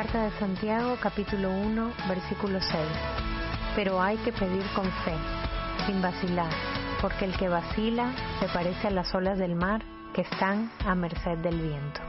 carta de Santiago, capítulo 1, versículo 6. Pero hay que pedir con fe, sin vacilar, porque el que vacila se parece a las olas del mar que están a merced del viento.